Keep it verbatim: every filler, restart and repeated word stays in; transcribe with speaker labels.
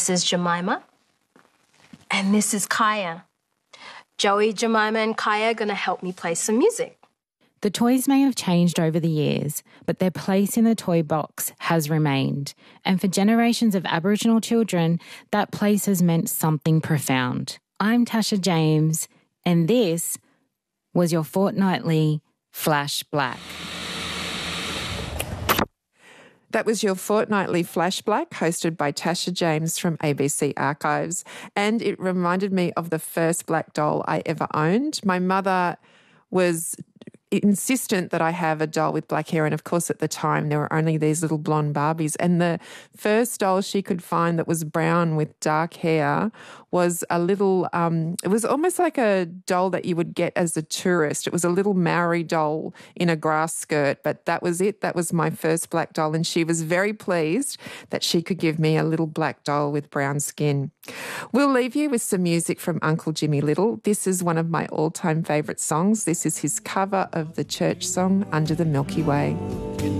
Speaker 1: This is Jemima. And this is Kaya. Joey, Jemima and Kaya are going to help me play some music.
Speaker 2: The toys may have changed over the years, but their place in the toy box has remained. And for generations of Aboriginal children, that place has meant something profound. I'm Tasha James, and this was your fortnightly Flash Black.
Speaker 3: That was your fortnightly Flash Black, hosted by Tasha James from A B C Archives. And it reminded me of the first black doll I ever owned. My mother was insistent that I have a doll with black hair, and of course at the time there were only these little blonde Barbies, and the first doll she could find that was brown with dark hair was a little um it was almost like a doll that you would get as a tourist. It was a little Maori doll in a grass skirt, but that was it. That was my first black doll, and she was very pleased that she could give me a little black doll with brown skin. We'll leave you with some music from Uncle Jimmy Little. This is one of my all-time favourite songs. This is his cover of the church song Under the Milky Way.